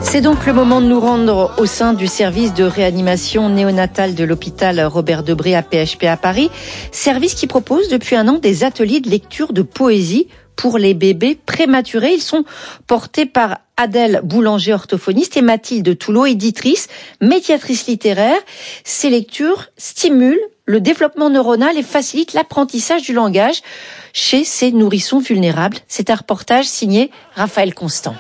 C'est donc le moment de nous rendre au sein du service de réanimation néonatale de l'hôpital Robert Debré à PHP à Paris. Service qui propose depuis un an des ateliers de lecture de poésie pour les bébés prématurés. Ils sont portés par Adèle Boulanger, orthophoniste, et Mathilde Toulot, éditrice, médiatrice littéraire. Ces lectures stimulent le développement neuronal et facilitent l'apprentissage du langage chez ces nourrissons vulnérables. C'est un reportage signé Raphaël Constant.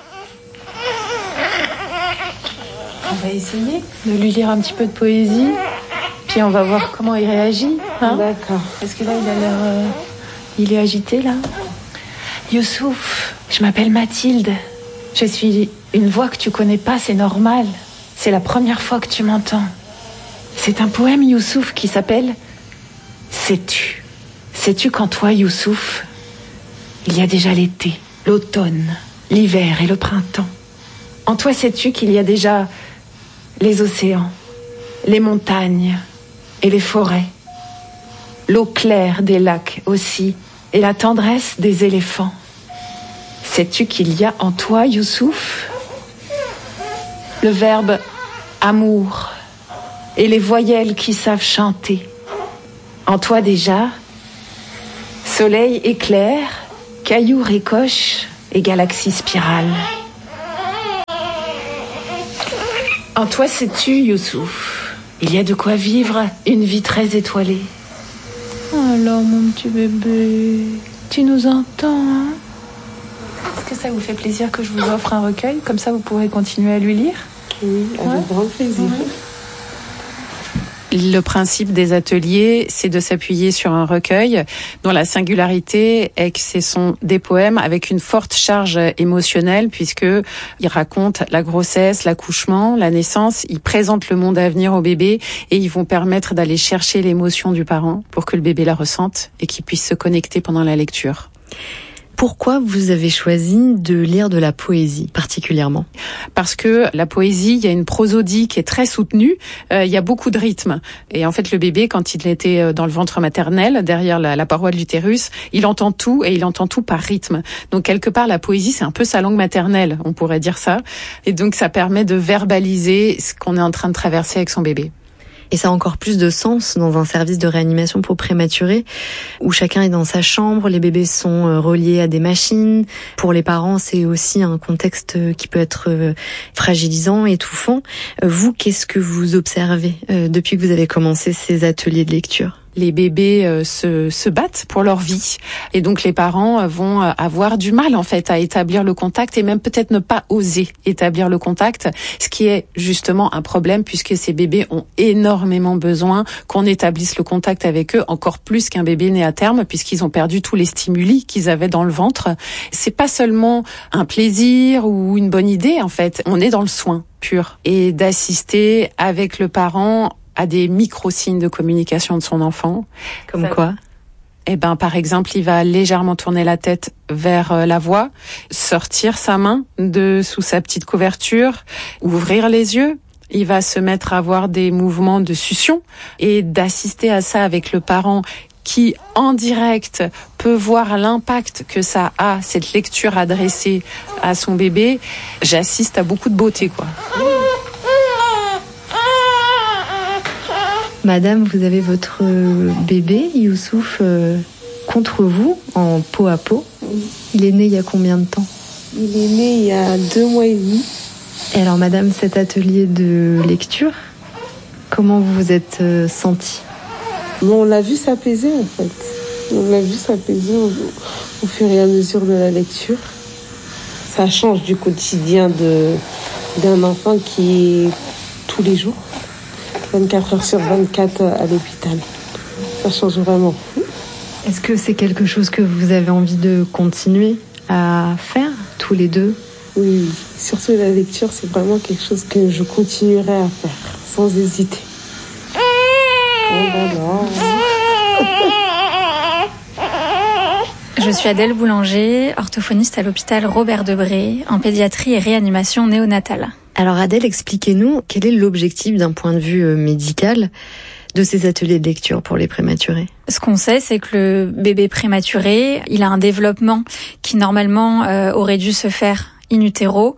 On va essayer de lui lire un petit peu de poésie, puis on va voir comment il réagit. Hein ? D'accord. Parce que là, il a l'air... il est agité, là. Youssouf, je m'appelle Mathilde. Je suis une voix que tu connais pas, c'est normal. C'est la première fois que tu m'entends. C'est un poème, Youssouf, qui s'appelle « Sais-tu ». Sais-tu qu'en toi, Youssouf, il y a déjà l'été, l'automne, l'hiver et le printemps. En toi, sais-tu qu'il y a déjà les océans, les montagnes et les forêts, l'eau claire des lacs aussi, et la tendresse des éléphants. Sais-tu qu'il y a en toi, Youssouf, le verbe amour et les voyelles qui savent chanter. En toi déjà, soleil éclair, cailloux ricoche et galaxie spirale. En toi, sais-tu, Youssouf, il y a de quoi vivre une vie très étoilée. Alors, mon petit bébé, tu nous entends, hein ? Est-ce que ça vous fait plaisir que je vous offre un recueil ? Comme ça, vous pourrez continuer à lui lire ? Oui, avec grand plaisir. Le principe des ateliers, c'est de s'appuyer sur un recueil dont la singularité est que ce sont des poèmes avec une forte charge émotionnelle puisque ils racontent la grossesse, l'accouchement, la naissance, ils présentent le monde à venir au bébé et ils vont permettre d'aller chercher l'émotion du parent pour que le bébé la ressente et qu'il puisse se connecter pendant la lecture. Pourquoi vous avez choisi de lire de la poésie particulièrement ? Parce que la poésie, il y a une prosodie qui est très soutenue, il y a beaucoup de rythme. Et en fait, le bébé, quand il était dans le ventre maternel, derrière la paroi de l'utérus, il entend tout et il entend tout par rythme. Donc quelque part, la poésie, c'est un peu sa langue maternelle, on pourrait dire ça. Et donc ça permet de verbaliser ce qu'on est en train de traverser avec son bébé. Et ça a encore plus de sens dans un service de réanimation pour prématurés, où chacun est dans sa chambre, les bébés sont reliés à des machines. Pour les parents, c'est aussi un contexte qui peut être fragilisant, étouffant. Vous, qu'est-ce que vous observez depuis que vous avez commencé ces ateliers de lecture ? Les bébés se battent pour leur vie et donc les parents vont avoir du mal en fait à établir le contact et même peut-être ne pas oser établir le contact, ce qui est justement un problème puisque ces bébés ont énormément besoin qu'on établisse le contact avec eux, encore plus qu'un bébé né à terme puisqu'ils ont perdu tous les stimuli qu'ils avaient dans le ventre. C'est pas seulement un plaisir ou une bonne idée en fait, on est dans le soin pur et d'assister avec le parent à des micro-signes de communication de son enfant. Comme quoi ? Eh ben, par exemple, il va légèrement tourner la tête vers la voix, sortir sa main de sous sa petite couverture, ouvrir les yeux. Il va se mettre à avoir des mouvements de succion et d'assister à ça avec le parent qui, en direct, peut voir l'impact que ça a, cette lecture adressée à son bébé. J'assiste à beaucoup de beauté, quoi. Madame, vous avez votre bébé, Youssouf, contre vous, en peau à peau. Il est né il y a combien de temps ? Il est né il y a 2 mois et demi. Et alors, madame, cet atelier de lecture, comment vous vous êtes sentie ? On l'a vu s'apaiser, en fait. On l'a vu s'apaiser au fur et à mesure de la lecture. Ça change du quotidien d'un enfant qui est tous les jours. 24 heures sur 24 à l'hôpital. Ça change vraiment. Est-ce que c'est quelque chose que vous avez envie de continuer à faire, tous les deux ? Oui, surtout la lecture, c'est vraiment quelque chose que je continuerai à faire, sans hésiter. Je suis Adèle Boulanger, orthophoniste à l'hôpital Robert Debré, en pédiatrie et réanimation néonatale. Alors Adèle, expliquez-nous quel est l'objectif d'un point de vue médical de ces ateliers de lecture pour les prématurés. Ce qu'on sait, c'est que le bébé prématuré, il a un développement qui normalement aurait dû se faire in utero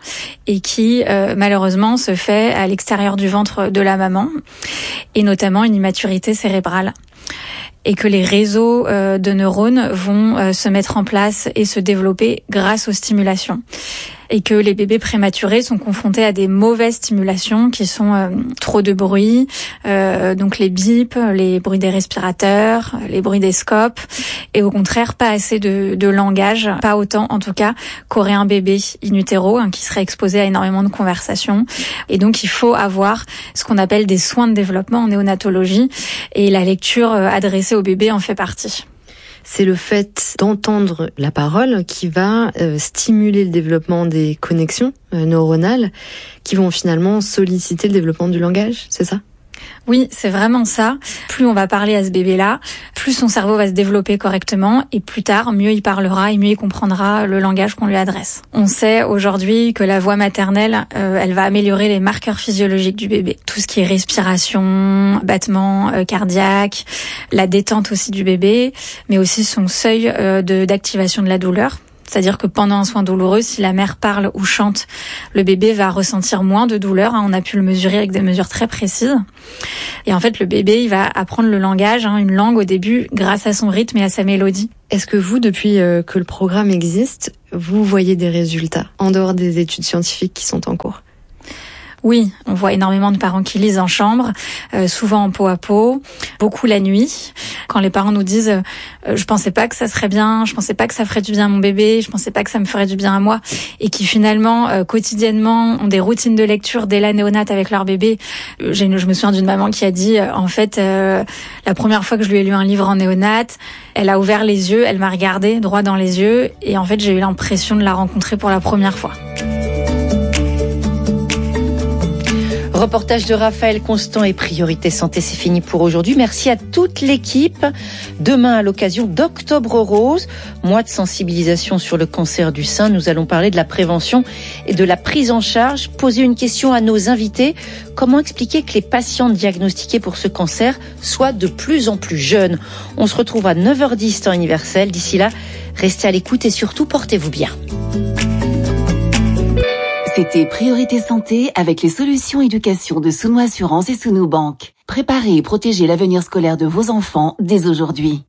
et qui malheureusement se fait à l'extérieur du ventre de la maman, et notamment une immaturité cérébrale. Et que les réseaux de neurones vont se mettre en place et se développer grâce aux stimulations. Et que les bébés prématurés sont confrontés à des mauvaises stimulations qui sont trop de bruit, donc les bips, les bruits des respirateurs, les bruits des scopes, et au contraire pas assez de langage, pas autant en tout cas qu'aurait un bébé in utero qui serait exposé à énormément de conversations. Et donc il faut avoir ce qu'on appelle des soins de développement en néonatologie, et la lecture adressée au bébé en fait partie. C'est le fait d'entendre la parole qui va stimuler le développement des connexions neuronales qui vont finalement solliciter le développement du langage, c'est ça ? Oui, c'est vraiment ça. Plus on va parler à ce bébé-là, plus son cerveau va se développer correctement, et plus tard, mieux il parlera et mieux il comprendra le langage qu'on lui adresse. On sait aujourd'hui que la voix maternelle, elle va améliorer les marqueurs physiologiques du bébé. Tout ce qui est respiration, battement cardiaque, la détente aussi du bébé, mais aussi son seuil d'activation de la douleur. C'est-à-dire que pendant un soin douloureux, si la mère parle ou chante, le bébé va ressentir moins de douleur. On a pu le mesurer avec des mesures très précises. Et en fait, le bébé, il va apprendre le langage, une langue au début, grâce à son rythme et à sa mélodie. Est-ce que vous, depuis que le programme existe, vous voyez des résultats en dehors des études scientifiques qui sont en cours ? Oui, on voit énormément de parents qui lisent en chambre, souvent en peau à peau, beaucoup la nuit. Quand les parents nous disent je pensais pas que ça serait bien, je pensais pas que ça ferait du bien à mon bébé, je pensais pas que ça me ferait du bien à moi, et qui finalement quotidiennement ont des routines de lecture dès la néonate avec leur bébé. Je me souviens d'une maman qui a dit en fait la première fois que je lui ai lu un livre en néonate, elle a ouvert les yeux, elle m'a regardé droit dans les yeux, et en fait j'ai eu l'impression de la rencontrer pour la première fois. Reportage de Raphaël Constant et Priorité Santé, c'est fini pour aujourd'hui. Merci à toute l'équipe. Demain, à l'occasion d'Octobre Rose, mois de sensibilisation sur le cancer du sein, nous allons parler de la prévention et de la prise en charge. Poser une question à nos invités. Comment expliquer que les patients diagnostiqués pour ce cancer soient de plus en plus jeunes ? On se retrouve à 9h10 temps universel. D'ici là, restez à l'écoute et surtout, portez-vous bien. C'était Priorité Santé avec les solutions éducation de Souno Assurance et Souno Bank. Préparez et protégez l'avenir scolaire de vos enfants dès aujourd'hui.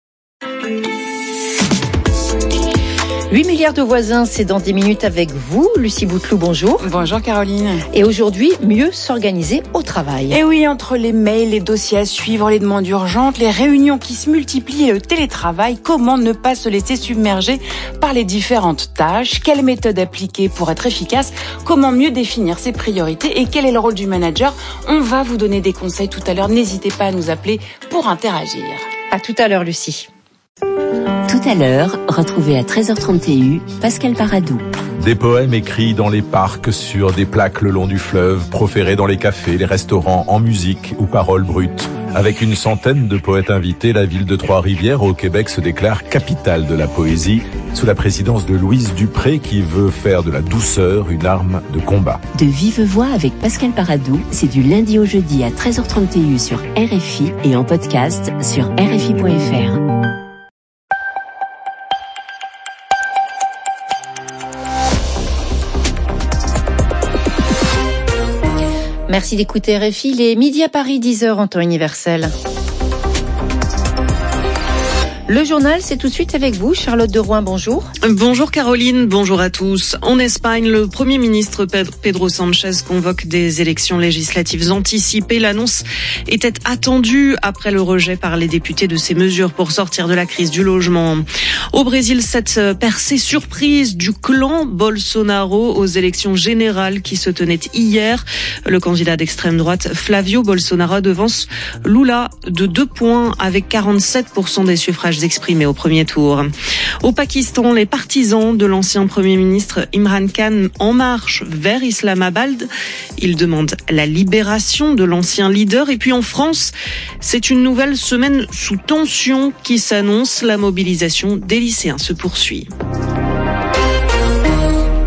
8 milliards de voisins, c'est dans 10 minutes avec vous. Lucie Bouteloup, bonjour. Bonjour Caroline. Et aujourd'hui, mieux s'organiser au travail. Et oui, entre les mails, les dossiers à suivre, les demandes urgentes, les réunions qui se multiplient et le télétravail, comment ne pas se laisser submerger par les différentes tâches? Quelle méthode appliquer pour être efficace? Comment mieux définir ses priorités? Et quel est le rôle du manager? On va vous donner des conseils tout à l'heure. N'hésitez pas à nous appeler pour interagir. À tout à l'heure, Lucie. Tout à l'heure, retrouvez à 13h30 TU Pascal Paradou. Des poèmes écrits dans les parcs, sur des plaques le long du fleuve, proférés dans les cafés, les restaurants, en musique ou paroles brutes. Avec une centaine de poètes invités, la ville de Trois-Rivières au Québec se déclare capitale de la poésie, sous la présidence de Louise Dupré qui veut faire de la douceur une arme de combat. De vive voix avec Pascal Paradou, c'est du lundi au jeudi à 13h30 TU sur RFI et en podcast sur RFI.fr. Merci d'écouter RFI, il est midi à Paris, 10h en temps universel. Le journal, c'est tout de suite avec vous. Charlotte de Rouen, bonjour. Bonjour Caroline, bonjour à tous. En Espagne, le Premier ministre Pedro Sánchez convoque des élections législatives anticipées. L'annonce était attendue après le rejet par les députés de ces mesures pour sortir de la crise du logement. Au Brésil, cette percée surprise du clan Bolsonaro aux élections générales qui se tenaient hier. Le candidat d'extrême droite Flávio Bolsonaro devance Lula de 2 points avec 47% des suffrages exprimés au premier tour. Au Pakistan, les partisans de l'ancien Premier ministre Imran Khan en marche vers Islamabad. Ils demandent la libération de l'ancien leader. Et puis en France, c'est une nouvelle semaine sous tension qui s'annonce. La mobilisation des lycéens se poursuit. En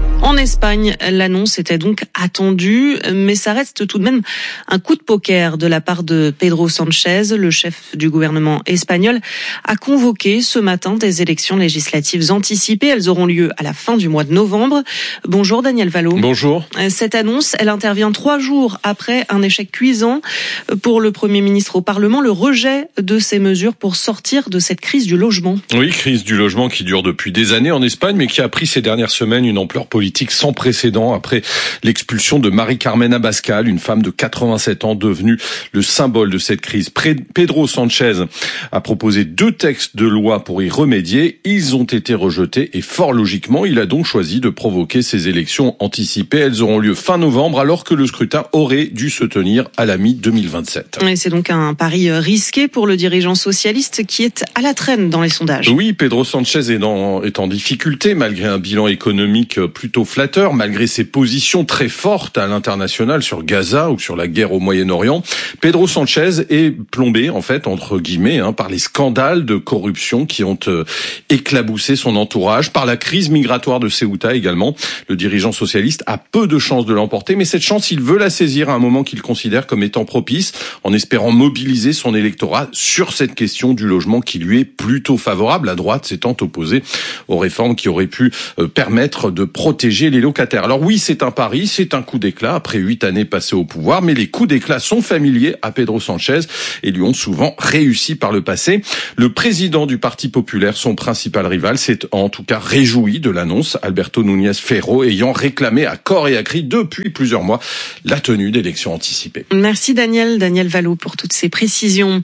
Espagne, l'annonce était donc attendue, mais ça reste tout de même un coup de poker de la part de Pedro Sánchez. Le chef du gouvernement espagnol a convoqué ce matin des élections législatives anticipées. Elles auront lieu à la fin du mois de novembre. Bonjour Daniel Valo. Bonjour. Cette annonce, elle intervient 3 jours après un échec cuisant pour le Premier ministre au Parlement, le rejet de ces mesures pour sortir de cette crise du logement. Oui, crise du logement qui dure depuis des années en Espagne, mais qui a pris ces dernières semaines une ampleur politique sans précédent après l'expulsion de Mari-Carmen Abascal, une femme de 87 ans devenue le symbole de cette crise. Pedro Sánchez a proposé 2 textes de loi pour y remédier. Ils ont été rejetés et fort logiquement, il a donc choisi de provoquer ces élections anticipées. Elles auront lieu fin novembre alors que le scrutin aurait dû se tenir à la mi-2027. Et c'est donc un pari risqué pour le dirigeant socialiste qui est à la traîne dans les sondages. Oui, Pedro Sánchez est en difficulté malgré un bilan économique plutôt flatteur, malgré ses positions très fortes à l'international sur Gaza ou sur la guerre au Moyen-Orient. Pedro Sánchez est plombé, en fait, entre guillemets, par les scandales de corruption qui ont éclaboussé son entourage, par la crise migratoire de Ceuta également. Le dirigeant socialiste a peu de chances de l'emporter, mais cette chance, il veut la saisir à un moment qu'il considère comme étant propice, en espérant mobiliser son électorat sur cette question du logement qui lui est plutôt favorable, la droite s'étant opposée aux réformes qui auraient pu permettre de protéger les locataires. Alors oui, c'est un pari, c'est un coup d'éclat après 8 années passées au pouvoir, mais les coups d'éclat sont familiers à Pedro Sánchez et lui ont souvent réussi par le passé. Le président du Parti populaire, son principal rival, s'est en tout cas réjoui de l'annonce, Alberto Núñez Feijóo ayant réclamé à corps et à cri depuis plusieurs mois la tenue d'élections anticipées. Merci Daniel Valo pour toutes ces précisions.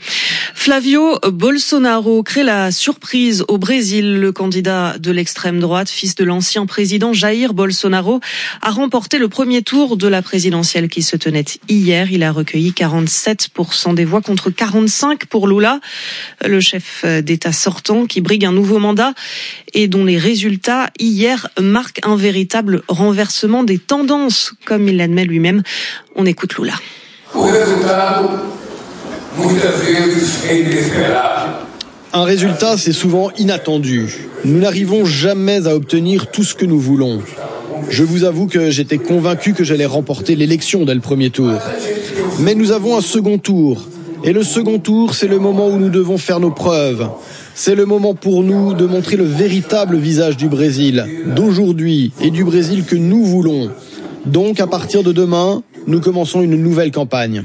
Flavio Bolsonaro crée la surprise au Brésil. Le candidat de l'extrême droite, fils de l'ancien président Jair Bolsonaro, a remporté le premier tour de la présidentielle qui se tenait hier. Il a recueilli 47% des voix contre 45 pour Lula, le chef d'État sortant qui brigue un nouveau mandat et dont les résultats hier marquent un véritable renversement des tendances, comme il l'admet lui-même. On écoute Lula. Un résultat, c'est souvent inattendu. Nous n'arrivons jamais à obtenir tout ce que nous voulons. Je vous avoue que j'étais convaincu que j'allais remporter l'élection dès le premier tour. Mais nous avons un second tour. Et le second tour, c'est le moment où nous devons faire nos preuves. C'est le moment pour nous de montrer le véritable visage du Brésil, d'aujourd'hui et du Brésil que nous voulons. Donc, à partir de demain, nous commençons une nouvelle campagne.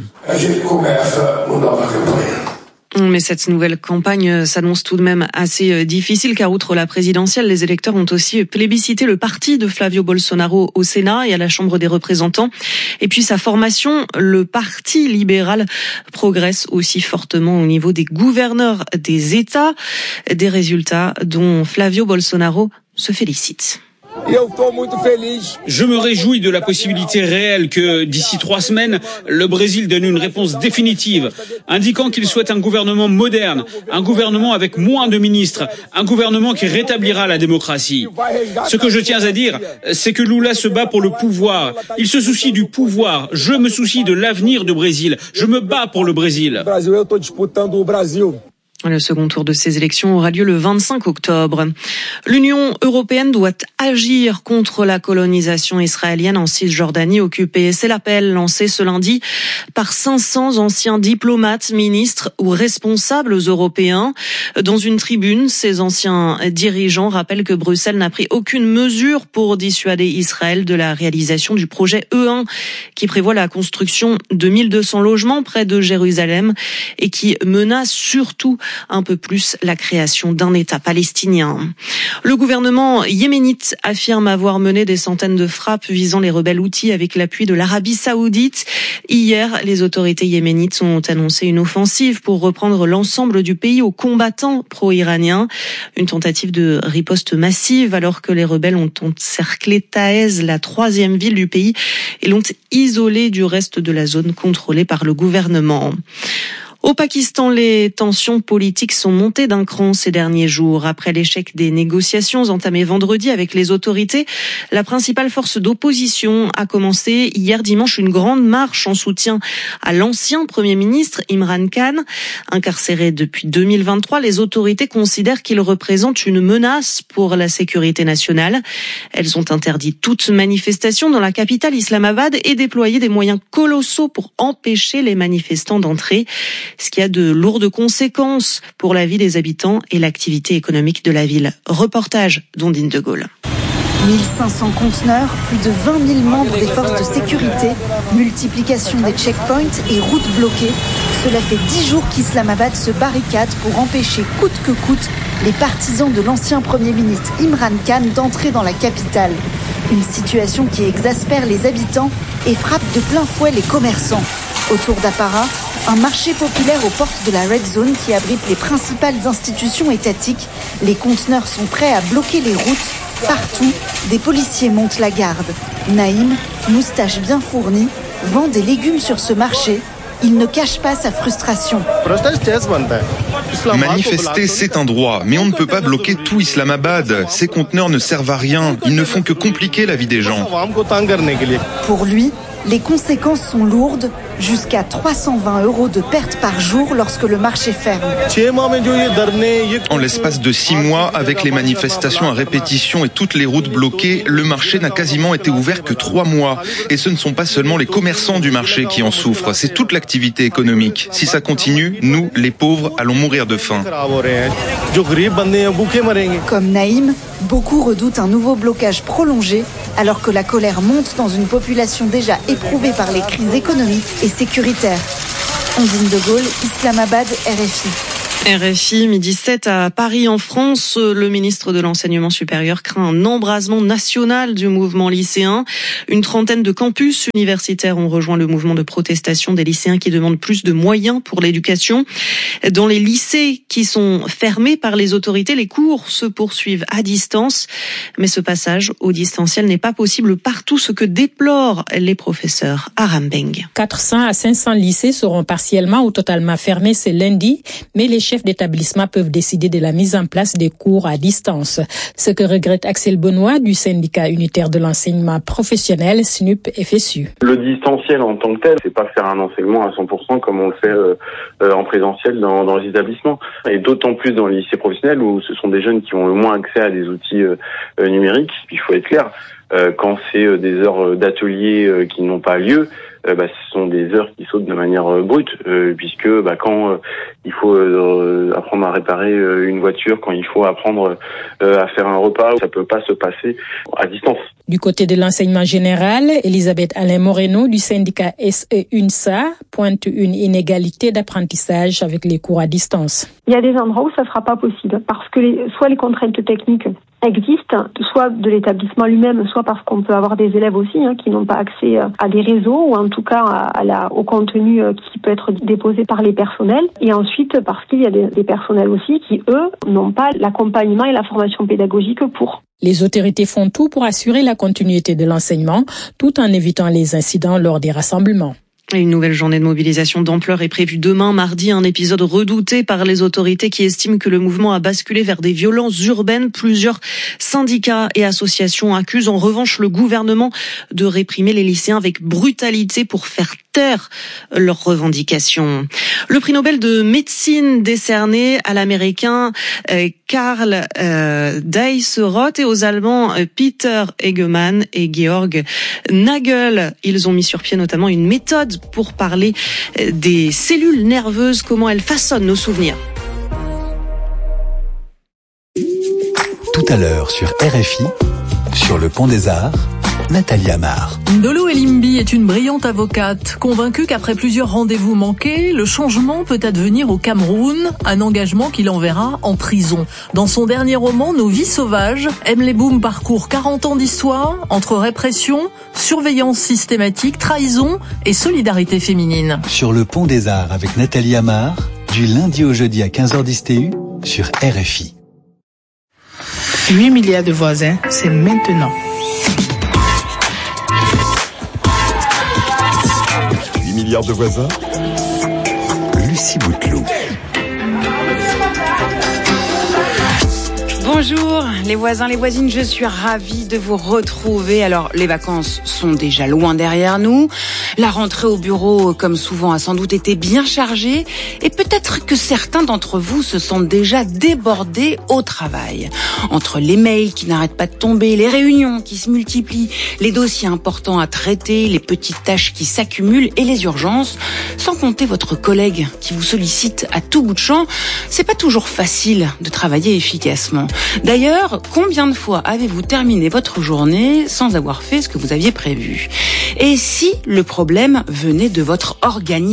Mais cette nouvelle campagne s'annonce tout de même assez difficile car outre la présidentielle, les électeurs ont aussi plébiscité le parti de Flavio Bolsonaro au Sénat et à la Chambre des représentants. Et puis sa formation, le Parti libéral, progresse aussi fortement au niveau des gouverneurs des États. Des résultats dont Flavio Bolsonaro se félicite. Je me réjouis de la possibilité réelle que, d'ici 3 semaines, le Brésil donne une réponse définitive, indiquant qu'il souhaite un gouvernement moderne, un gouvernement avec moins de ministres, un gouvernement qui rétablira la démocratie. Ce que je tiens à dire, c'est que Lula se bat pour le pouvoir. Il se soucie du pouvoir. Je me soucie de l'avenir du Brésil. Je me bats pour le Brésil. Le second tour de ces élections aura lieu le 25 octobre. L'Union européenne doit agir contre la colonisation israélienne en Cisjordanie occupée. C'est l'appel lancé ce lundi par 500 anciens diplomates, ministres ou responsables européens. Dans une tribune, ces anciens dirigeants rappellent que Bruxelles n'a pris aucune mesure pour dissuader Israël de la réalisation du projet E1 qui prévoit la construction de 1200 logements près de Jérusalem et qui menace surtout un peu plus la création d'un État palestinien. Le gouvernement yéménite affirme avoir mené des centaines de frappes visant les rebelles houthis avec l'appui de l'Arabie saoudite. Hier, les autorités yéménites ont annoncé une offensive pour reprendre l'ensemble du pays aux combattants pro-iraniens. Une tentative de riposte massive alors que les rebelles ont encerclé Taïz, la 3e ville du pays, et l'ont isolée du reste de la zone contrôlée par le gouvernement. Au Pakistan, les tensions politiques sont montées d'un cran ces derniers jours. Après l'échec des négociations entamées vendredi avec les autorités, la principale force d'opposition a commencé hier dimanche une grande marche en soutien à l'ancien Premier ministre Imran Khan. Incarcéré depuis 2023, les autorités considèrent qu'il représente une menace pour la sécurité nationale. Elles ont interdit toute manifestation dans la capitale Islamabad et déployé des moyens colossaux pour empêcher les manifestants d'entrer. Ce qui a de lourdes conséquences pour la vie des habitants et l'activité économique de la ville. Reportage d'Ondine de Gaulle. 1500 conteneurs, plus de 20 000 membres des forces de sécurité, multiplication des checkpoints et routes bloquées. Cela fait 10 jours qu'Islamabad se barricade pour empêcher coûte que coûte les partisans de l'ancien Premier ministre Imran Khan d'entrer dans la capitale. Une situation qui exaspère les habitants et frappe de plein fouet les commerçants. Autour d'Appara, un marché populaire aux portes de la Red Zone qui abrite les principales institutions étatiques. Les conteneurs sont prêts à bloquer les routes. Partout, des policiers montent la garde. Naïm, moustache bien fournie, vend des légumes sur ce marché. Il ne cache pas sa frustration. Manifester, c'est un droit, mais on ne peut pas bloquer tout Islamabad. Ces conteneurs ne servent à rien. Ils ne font que compliquer la vie des gens. Pour lui, les conséquences sont lourdes, jusqu'à 320 € de pertes par jour lorsque le marché ferme. En l'espace de 6 mois, avec les manifestations à répétition et toutes les routes bloquées, le marché n'a quasiment été ouvert que 3 mois. Et ce ne sont pas seulement les commerçants du marché qui en souffrent, c'est toute l'activité économique. Si ça continue, nous, les pauvres, allons mourir de faim. Comme Naïm, beaucoup redoutent un nouveau blocage prolongé, alors que la colère monte dans une population déjà éprouvée par les crises économiques et sécuritaires. Ondine de Gaulle, Islamabad, RFI. RFI, 12h07 à Paris en France. Le ministre de l'Enseignement supérieur craint un embrasement national du mouvement lycéen. Une trentaine de campus universitaires ont rejoint le mouvement de protestation des lycéens qui demandent plus de moyens pour l'éducation. Dans les lycées qui sont fermés par les autorités, les cours se poursuivent à distance. Mais ce passage au distanciel n'est pas possible partout, ce que déplorent les professeurs. Aram Beng. 400 à 500 lycées seront partiellement ou totalement fermés ce lundi, mais les chefs d'établissement peuvent décider de la mise en place des cours à distance. Ce que regrette Axel Benoît du syndicat unitaire de l'enseignement professionnel SNUP-FSU. Le distanciel en tant que tel, c'est pas faire un enseignement à 100% comme on le fait en présentiel dans les établissements. Et d'autant plus dans les lycées professionnels où ce sont des jeunes qui ont le moins accès à des outils numériques. Il faut être clair, quand c'est des heures d'atelier qui n'ont pas lieu, ce sont des heures qui sautent de manière brute, puisque quand il faut apprendre à réparer une voiture, quand il faut apprendre à faire un repas, ça peut pas se passer à distance. Du côté de l'enseignement général, Elisabeth Alain Moreno du syndicat SE-UNSA pointe une inégalité d'apprentissage avec les cours à distance. Il y a des endroits où ça sera pas possible parce que soit les contraintes techniques existent, soit de l'établissement lui-même, soit parce qu'on peut avoir des élèves aussi qui n'ont pas accès à des réseaux ou en tout cas au contenu qui peut être déposé par les personnels. Et ensuite parce qu'il y a des personnels aussi qui, eux, n'ont pas l'accompagnement et la formation pédagogique pour. Les autorités font tout pour assurer la continuité de l'enseignement, tout en évitant les incidents lors des rassemblements. Une nouvelle journée de mobilisation d'ampleur est prévue demain, mardi, un épisode redouté par les autorités qui estiment que le mouvement a basculé vers des violences urbaines. Plusieurs syndicats et associations accusent en revanche le gouvernement de réprimer les lycéens avec brutalité pour faire taire leurs revendications. Le prix Nobel de médecine décerné à l'américain Karl Deisseroth et aux Allemands Peter Egemann et Georg Nagel. Ils ont mis sur pied notamment une méthode pour parler des cellules nerveuses, comment elles façonnent nos souvenirs. Tout à l'heure sur RFI, sur le Pont des Arts, Nathalie Amar. Ndolo Elimbi est une brillante avocate, convaincue qu'après plusieurs rendez-vous manqués, le changement peut advenir au Cameroun, un engagement qui l'enverra en prison. Dans son dernier roman, Nos vies sauvages, Emleboum parcourt 40 ans d'histoire entre répression, surveillance systématique, trahison et solidarité féminine. Sur le Pont des Arts avec Nathalie Amar, du lundi au jeudi à 15h10 TU sur RFI. 8 milliards de voisins, c'est maintenant. 8 milliards de voisins, Lucie Bouteloup. Bonjour les voisins, les voisines, je suis ravie de vous retrouver. Alors les vacances sont déjà loin derrière nous. La rentrée au bureau, comme souvent, a sans doute été bien chargée. Et peut-être que certains d'entre vous se sentent déjà débordés au travail. Entre les mails qui n'arrêtent pas de tomber, les réunions qui se multiplient, les dossiers importants à traiter, les petites tâches qui s'accumulent et les urgences, sans compter votre collègue qui vous sollicite à tout bout de champ, c'est pas toujours facile de travailler efficacement. D'ailleurs, combien de fois avez-vous terminé votre journée sans avoir fait ce que vous aviez prévu ? Et si le problème venait de votre organisation ?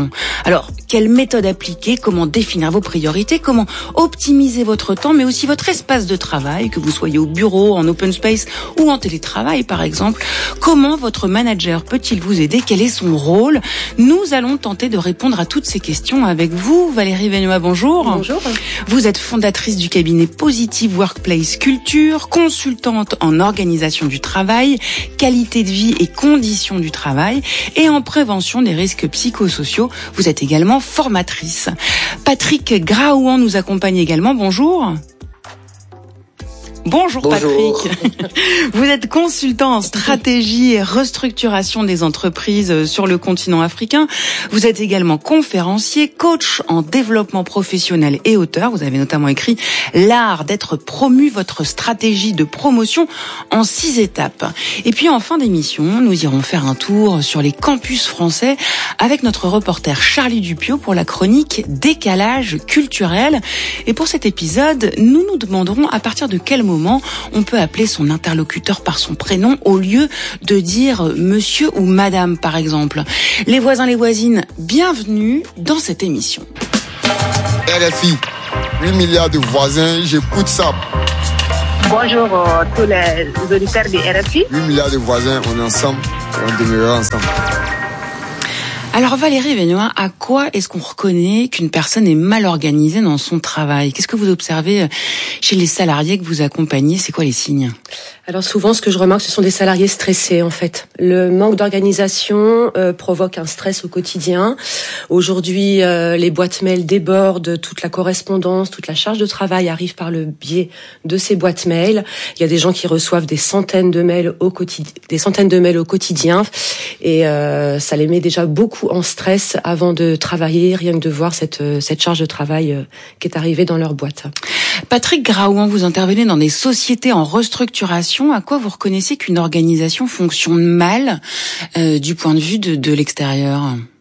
Alors, quelle méthode appliquer ? Comment définir vos priorités ? Comment optimiser votre temps, mais aussi votre espace de travail, que vous soyez au bureau, en open space ou en télétravail, par exemple ? Comment votre manager peut-il vous aider ? Quel est son rôle ? Nous allons tenter de répondre à toutes ces questions avec vous. Valérie Vénois, bonjour. Bonjour. Vous êtes fondatrice du cabinet Positive Workplace Culture, consultante en organisation du travail, qualité de vie et conditions du travail et en prévention des risques psychosociaux. Vous êtes également formatrice. Patrick Graouan nous accompagne également. Bonjour. Bonjour Patrick. Vous êtes consultant en stratégie et restructuration des entreprises sur le continent africain. Vous êtes également conférencier, coach en développement professionnel et auteur. Vous avez notamment écrit L'art d'être promu, votre stratégie de promotion en 6 étapes. Et puis en fin d'émission, nous irons faire un tour sur les campus français avec notre reporter Charlie Dupiot pour la chronique Décalage culturel. Et pour cet épisode, nous nous demanderons à partir de quel moment on peut appeler son interlocuteur par son prénom au lieu de dire monsieur ou madame, par exemple. Les voisins, les voisines, bienvenue dans cette émission. RFI, 8 milliards de voisins, j'écoute ça. Bonjour tous les auditeurs de RFI. 8 milliards de voisins, on est ensemble et on demeurera ensemble. Alors Valérie Vénois, à quoi est-ce qu'on reconnaît qu'une personne est mal organisée dans son travail ? Qu'est-ce que vous observez chez les salariés que vous accompagnez ? C'est quoi les signes ? Alors souvent, ce que je remarque, ce sont des salariés stressés en fait. Le manque d'organisation provoque un stress au quotidien. Aujourd'hui, les boîtes mail débordent, toute la correspondance, toute la charge de travail arrive par le biais de ces boîtes mail. Il y a des gens qui reçoivent des centaines de mails au quotidien, et ça les met déjà beaucoup en stress avant de travailler, rien que de voir cette charge de travail qui est arrivée dans leur boîte. Patrick Graouan, vous intervenez dans des sociétés en restructuration. À quoi vous reconnaissez qu'une organisation fonctionne mal du point de vue de l'extérieur ?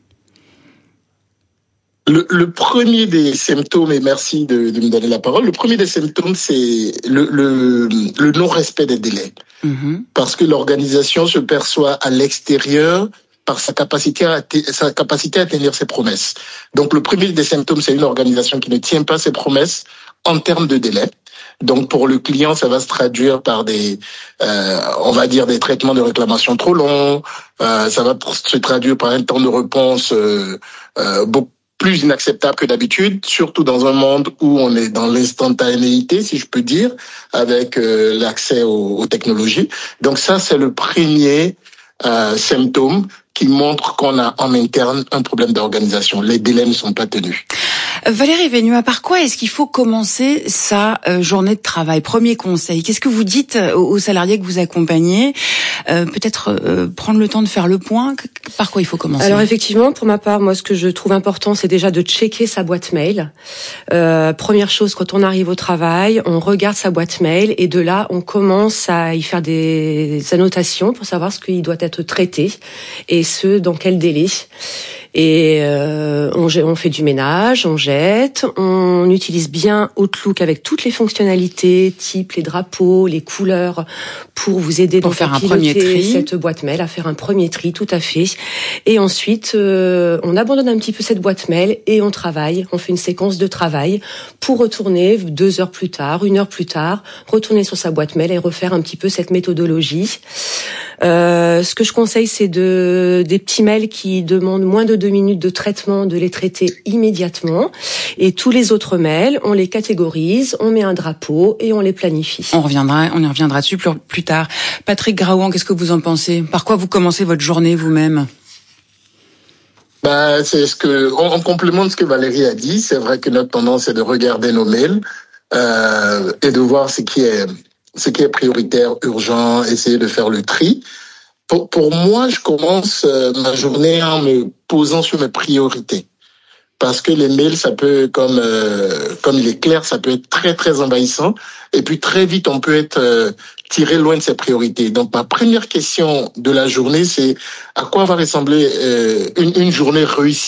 Le premier des symptômes, et merci de me donner la parole, le premier des symptômes, c'est le non-respect des délais. Parce que l'organisation se perçoit à l'extérieur par sa capacité à tenir ses promesses. Donc le premier des symptômes, c'est une organisation qui ne tient pas ses promesses en termes de délai. Donc pour le client, ça va se traduire par des traitements de réclamation trop longs. Ça va se traduire par un temps de réponse beaucoup plus inacceptable que d'habitude, surtout dans un monde où on est dans l'instantanéité, si je peux dire, avec l'accès aux technologies. Donc ça, c'est le premier symptôme qui montre qu'on a en interne un problème d'organisation. Les délais ne sont pas tenus. Valérie Vénois, par quoi est-ce qu'il faut commencer sa journée de travail ? Premier conseil, qu'est-ce que vous dites aux salariés que vous accompagnez ? Peut-être prendre le temps de faire le point. Par quoi il faut commencer ? Alors effectivement, pour ma part, moi ce que je trouve important, c'est déjà de checker sa boîte mail. Première chose, quand on arrive au travail, on regarde sa boîte mail et de là, on commence à y faire des annotations pour savoir ce qui doit être traité et ce, dans quel délai. Et on fait du ménage, on jette, on utilise bien Outlook avec toutes les fonctionnalités, type les drapeaux, les couleurs, pour vous aider pour faire un premier tri, cette boîte mail, à faire un premier tri, tout à fait. Et ensuite, on abandonne un petit peu cette boîte mail et on travaille. On fait une séquence de travail pour retourner 2 heures plus tard, 1 heure plus tard, retourner sur sa boîte mail et refaire un petit peu cette méthodologie. Ce que je conseille, c'est des petits mails qui demandent moins de 2 minutes de traitement, de les traiter immédiatement. Et tous les autres mails, on les catégorise, on met un drapeau et on les planifie. On y reviendra dessus plus tard. Patrick Graouan, qu'est-ce que vous en pensez ? Par quoi vous commencez votre journée vous-même ? C'est en complément de ce que Valérie a dit, c'est vrai que notre tendance est de regarder nos mails, et de voir ce qui est prioritaire, urgent, essayer de faire le tri. Pour moi, je commence ma journée en me posant sur mes priorités. Parce que les mails, ça peut, comme il est clair, ça peut être très, très envahissant. Et puis, très vite, on peut être tiré loin de ses priorités. Donc, ma première question de la journée, c'est à quoi va ressembler une journée réussie?